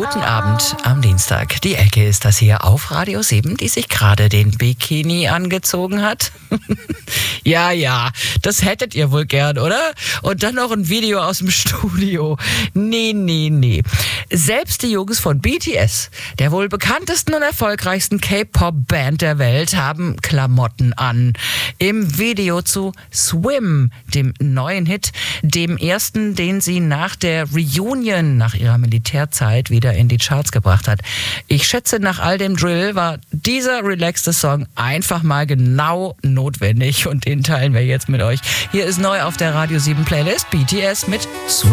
Guten Abend am Dienstag. Die Elke ist das hier auf Radio 7, die sich gerade den Bikini angezogen hat. Ja, das hättet ihr wohl gern, oder? Und dann noch ein Video aus dem Studio. Nee. Selbst die Jungs von BTS, der wohl bekanntesten und erfolgreichsten K-Pop-Band der Welt, haben Klamotten an. Im Video zu Swim, dem neuen Hit, dem ersten, den sie nach der Reunion, nach ihrer Militärzeit, wieder in die Charts gebracht hat. Ich schätze, nach all dem Drill war dieser relaxte Song einfach mal genau notwendig und den teilen wir jetzt mit euch. Hier ist neu auf der Radio 7 Playlist BTS mit Swim.